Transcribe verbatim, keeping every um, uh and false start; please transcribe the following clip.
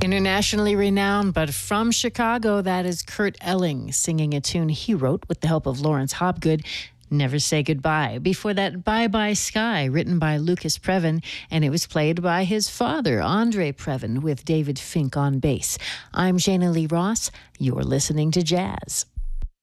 Internationally renowned, but from Chicago, that is Kurt Elling singing a tune he wrote with the help of Lawrence Hobgood, Never Say Goodbye. Before that, Bye Bye Sky, written by Lucas Previn, and it was played by his father, Andre Previn, with David Fink on bass. I'm Jana Lee Ross. You're listening to Jazz.